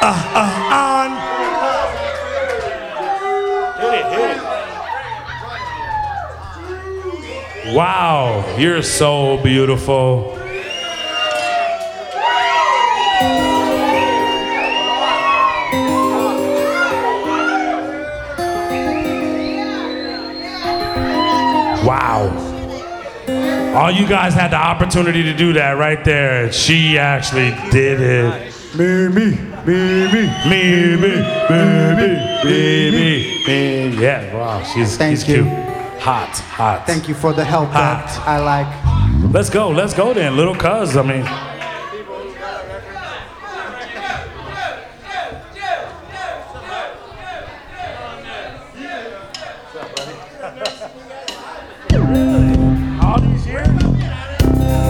On. Hit it. Wow, you're so beautiful. Wow. All you guys had the opportunity to do that right there. She actually did it. Me. Yeah, wow, she's cute. Hot. Thank you for the help that I like. Let's go then, little cuz, I mean.